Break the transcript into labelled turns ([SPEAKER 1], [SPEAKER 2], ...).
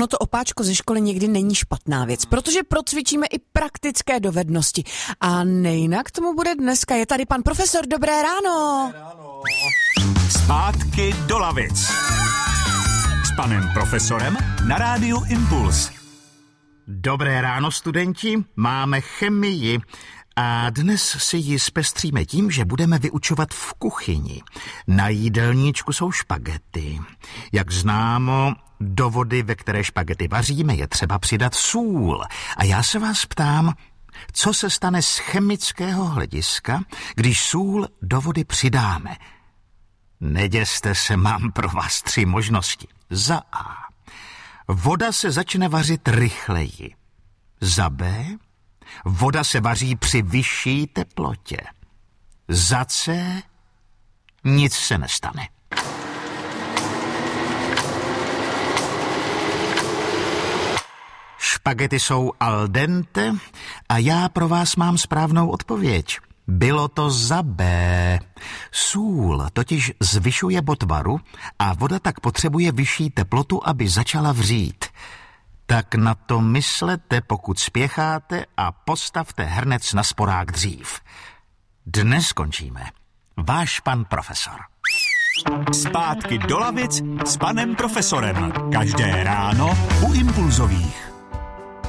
[SPEAKER 1] Ono to opáčko ze školy někdy není špatná věc, protože procvičíme i praktické dovednosti. A nejinak tomu bude dneska. Je tady pan profesor, dobré ráno.
[SPEAKER 2] Dobré ráno. Zpátky do lavic. S panem profesorem na rádiu Impuls.
[SPEAKER 3] Dobré ráno, studenti, máme chemii a dnes si ji zpestříme tím, že budeme vyučovat v kuchyni. Na jídelníčku jsou špagety. Jak známo, do vody, ve které špagety vaříme, je třeba přidat sůl. A já se vás ptám, co se stane z chemického hlediska, když sůl do vody přidáme? Neděste se, mám pro vás 3 možnosti. Za A. Voda se začne vařit rychleji. Za B. Voda se vaří při vyšší teplotě. Za C. Nic se nestane. Špagety jsou al dente a já pro vás mám správnou odpověď. Bylo to za B. Sůl totiž zvyšuje bod varu a voda tak potřebuje vyšší teplotu, aby začala vřít. Tak na to myslete, pokud spěcháte, a postavte hrnec na sporák dřív. Dnes končíme. Váš pan profesor.
[SPEAKER 2] Zpátky do lavic s panem profesorem. Každé ráno u Impulzových.